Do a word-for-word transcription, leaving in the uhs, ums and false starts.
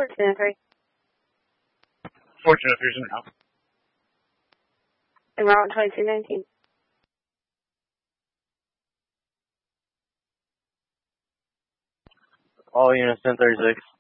Fortune three. Fortune appears in now. And Route twenty-two nineteen. All units ten thirty-six.